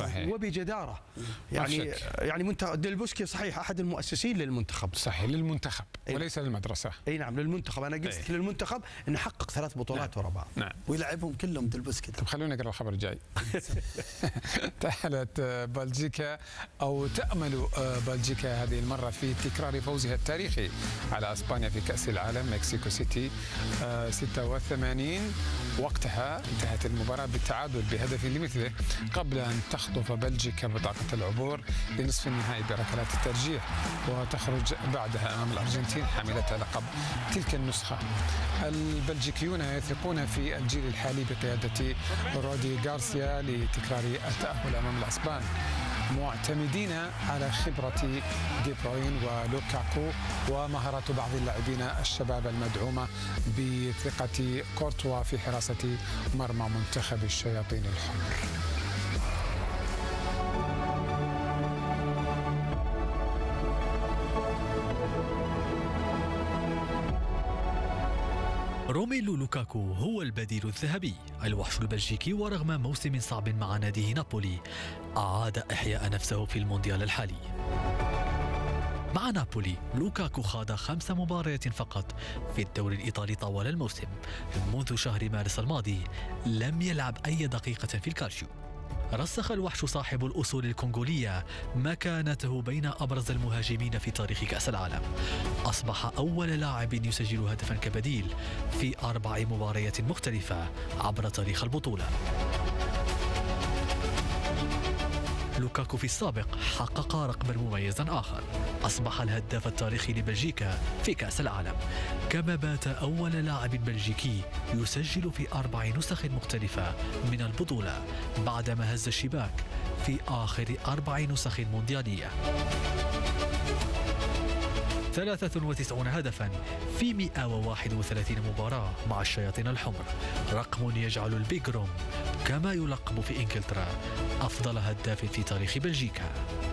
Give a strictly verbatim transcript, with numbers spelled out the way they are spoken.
صحيح. وبجدارة. يعني يعني منتخب ديل بوسكي صحيح أحد المؤسسين للمنتخب. صحيح، للمنتخب وليس للمدرسة. أي نعم للمنتخب، أنا قلت أي. للمنتخب إنه حقق ثلاث بطولات ورا بعض. نعم. ويلعبهم كلهم ديل بوسكي. طب خلونا نقرأ الخبر الجاي. تأهلت بلجيكا أو تأمل بلجيكا هذه المرة في تكرار فوزها التاريخي على اسبانيا في كأس العالم مكسيكو سيتي ستة وثمانين. وقتها انتهت المباراة بالتعادل بهدف لمثله قبل أن تخطف بلجيكا بطاقة العبور لنصف النهائي بركلات الترجيح، وتخرج بعدها أمام الأرجنتين حاملة لقب تلك النسخة. البلجيكيون يثقون في الجيل الحالي بقيادة رودي غارسيا لتكرار التأهل أمام الأسبان، معتمدين على خبرة دي بروين ولوكاكو ومهارة بعض اللاعبين الشباب المدعومة بثقة كورتوا في حراسة مرمى منتخب الشياطين الحمر. روميلو لوكاكو هو البديل الذهبي الوحش البلجيكي، ورغم موسم صعب مع ناديه نابولي أعاد إحياء نفسه في المونديال الحالي. مع نابولي لوكاكو خاض خمس مباريات فقط في الدوري الإيطالي طوال الموسم. منذ شهر مارس الماضي لم يلعب أي دقيقة في الكالشيو. رسخ الوحش صاحب الأصول الكونغولية مكانته بين أبرز المهاجمين في تاريخ كأس العالم. أصبح أول لاعب يسجل هدفا كبديل في أربع مباريات مختلفة عبر تاريخ البطولة. لوكاكو في السابق حقق رقما مميزا آخر، أصبح الهداف التاريخي لبلجيكا في كأس العالم، كما بات أول لاعب بلجيكي يسجل في أربع نسخ مختلفة من البطولة بعدما هز الشباك في آخر أربع نسخ مونديالية. ثلاثة وتسعين هدفا في مئة وواحد وثلاثين مباراة مع الشياطين الحمر، رقم يجعل البيج روم كما يلقب في إنجلترا أفضل هداف في تاريخ بلجيكا.